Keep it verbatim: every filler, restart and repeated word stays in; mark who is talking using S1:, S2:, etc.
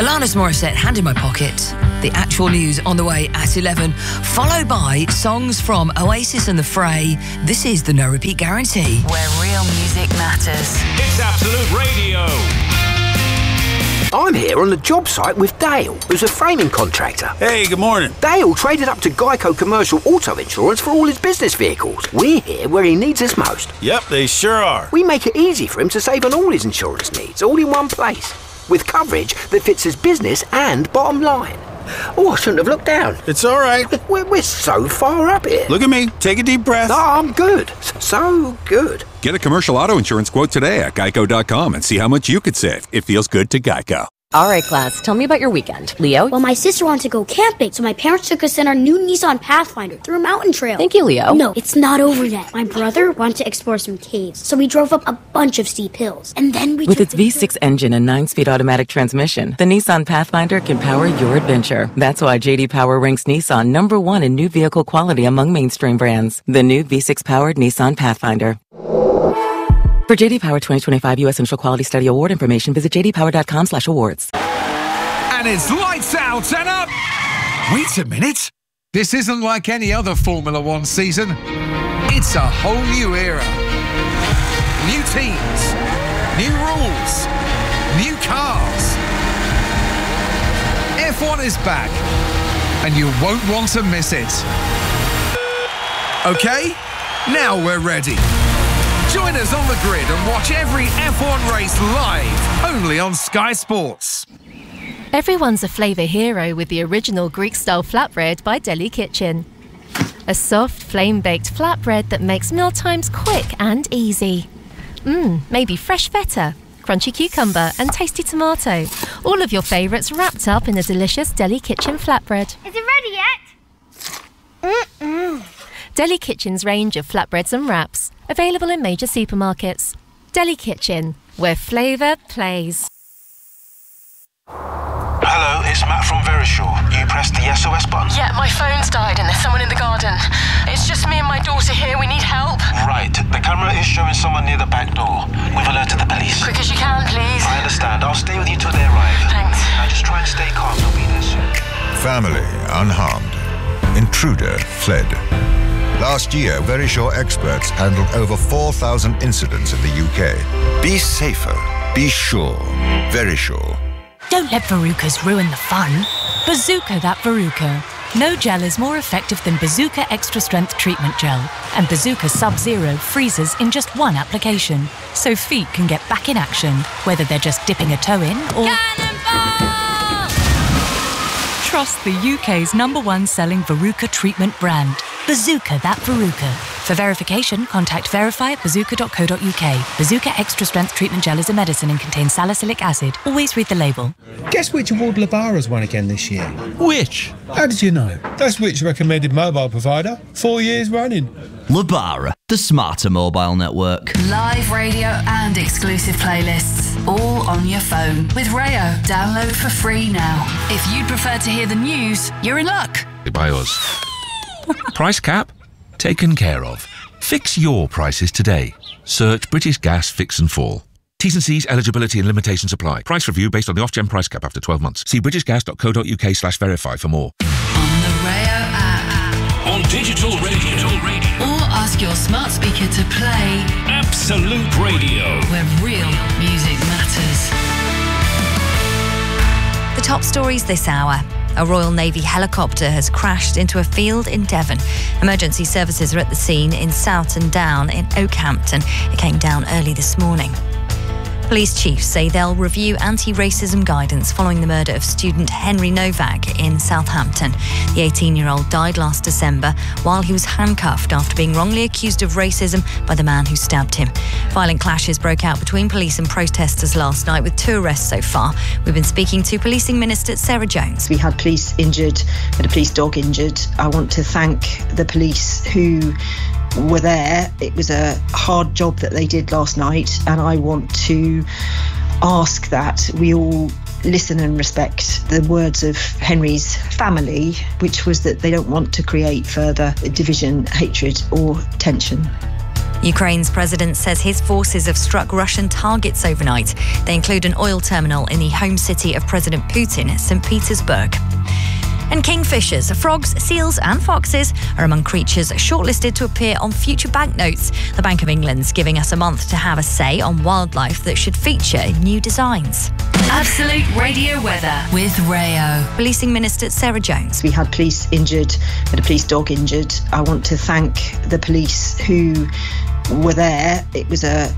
S1: Alanis Morissette, Hand in My Pocket. The actual news on the way at eleven, followed by songs from Oasis and The Fray. This is the No Repeat Guarantee.
S2: Where real music matters.
S3: It's Absolute Radio.
S4: I'm here on the job site with Dale, who's a framing contractor.
S3: Hey, good morning.
S4: Dale traded up to Geico Commercial Auto Insurance for all his business vehicles. We're here where he needs us most.
S3: Yep, they sure are.
S4: We make it easy for him to save on all his insurance needs, all in one place, with coverage that fits his business and bottom line. Oh, I shouldn't have looked down.
S3: It's all right.
S4: We're, we're so far up here.
S3: Look at me. Take a deep breath.
S4: Oh, I'm good. So good.
S5: Get a commercial auto insurance quote today at geico dot com and see how much you could save. It feels good to Geico.
S6: All right, class, tell me about your weekend. Leo?
S7: Well, my sister wanted to go camping, so my parents took us in our new Nissan Pathfinder through a mountain trail.
S6: Thank you, Leo.
S7: No, it's not over yet. My brother wanted to explore some caves, so we drove up a bunch of steep hills. And then we
S6: With
S7: took
S6: its V six engine and nine-speed automatic transmission, the Nissan Pathfinder can power your adventure. That's why J D Power ranks Nissan number one in new vehicle quality among mainstream brands. The new V six-powered Nissan Pathfinder. For J D Power twenty twenty-five U S Initial Quality Study Award information, visit j d power dot com slash awards.
S8: And it's lights out and up! Wait a minute. This isn't like any other Formula One season. It's a whole new era. New teams, new rules, new cars. F one is back, and you won't want to miss it. Okay, now we're ready. Join us on the grid and watch every F one race live, only on Sky Sports.
S9: Everyone's a flavour hero with the original Greek-style flatbread by Deli Kitchen. A soft, flame-baked flatbread that makes mealtimes quick and easy. Mmm, maybe fresh feta, crunchy cucumber and tasty tomato. All of your favourites wrapped up in a delicious Deli Kitchen flatbread.
S7: Is it ready yet? Mm-mm.
S9: Deli Kitchen's range of flatbreads and wraps, available in major supermarkets. Deli Kitchen, where flavour plays.
S10: Hello, it's Matt from Verisure. You pressed the S O S button?
S11: Yeah, my phone's died and there's someone in the garden. It's just me and my daughter here. We need help.
S10: Right. The camera is showing someone near the back door. We've alerted the police.
S11: Quick as you can, please.
S10: I understand. I'll stay with you till they arrive.
S11: Thanks.
S10: Now just try and stay calm. They'll be there soon.
S12: Family unharmed. Intruder fled. Last year, Verisure experts handled over four thousand incidents in the U K. Be safer. Be sure. Verisure.
S13: Don't let verrucas ruin the fun. Bazooka that verruca. No gel is more effective than Bazooka Extra Strength Treatment Gel. And Bazooka Sub-Zero freezes in just one application. So feet can get back in action, whether they're just dipping a toe in or... Cannonball! Trust the U K's number one selling verruca treatment brand. Bazooka that verruca. For verification, contact verify at bazooka dot co dot u k. Bazooka Extra Strength Treatment Gel is a medicine and contains salicylic acid. Always read the label.
S14: Guess which award Labara's won again this year?
S15: Which?
S14: How did you know? That's which recommended mobile provider. Four years running.
S15: Labara, the smarter mobile network.
S2: Live radio and exclusive playlists, all on your phone. With Rayo, download for free now. If you'd prefer to hear the news, you're in luck.
S16: By us. Price cap? Taken care of. Fix your prices today. Search British Gas Fix and Fall. T's and C's, eligibility and limitations apply. Price review based on the off-gen price cap after twelve months. See british gas dot co dot u k slash verify for more.
S2: On the Rayo app.
S3: On digital radio.
S2: Or ask your smart speaker to play
S3: Absolute Radio.
S2: Where real music matters.
S17: The top stories this hour. A Royal Navy helicopter has crashed into a field in Devon. Emergency services are at the scene in Soughton Down in Oakhampton. It came down early this morning. Police chiefs say they'll review anti-racism guidance following the murder of student Henry Novak in Southampton. The eighteen-year-old died last December while he was handcuffed after being wrongly accused of racism by the man who stabbed him. Violent clashes broke out between police and protesters last night, with two arrests so far. We've been speaking to Policing Minister Sarah Jones.
S18: We had police injured, we had a police dog injured. I want to thank the police who were there. It was a hard job that they did last night, and I want to ask that we all listen and respect the words of Henry's family, which was that they don't want to create further division, hatred or tension.
S17: Ukraine's president says his forces have struck Russian targets overnight. They include an oil terminal in the home city of President Putin, Saint Petersburg. And kingfishers, frogs, seals and foxes are among creatures shortlisted to appear on future banknotes. The Bank of England's giving us a month to have a say on wildlife that should feature in new designs.
S2: Absolute Radio Weather with Rayo.
S17: Policing Minister Sarah Jones.
S18: We had police injured, we had a police dog injured. I want to thank the police who were there. It was a